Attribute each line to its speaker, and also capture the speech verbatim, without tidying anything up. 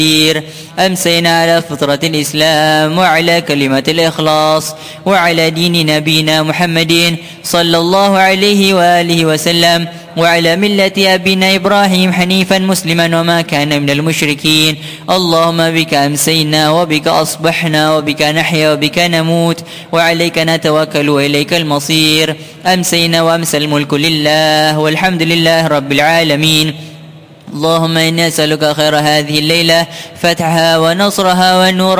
Speaker 1: أمسينا على فطرة الإسلام وعلى كلمة الإخلاص وعلى دين نبينا محمد صلى الله عليه وآله وسلم وعلى ملة أبينا إبراهيم حنيفا مسلما وما كان من المشركين. اللهم بك أمسينا وبك أصبحنا وبك نحيا وبك نموت وعليك نتوكل وإليك المصير. أمسينا وأمسى الملك لله والحمد لله رب العالمين. اللهم إني أسألك خير هذه الليلة فتحها ونصرها والنور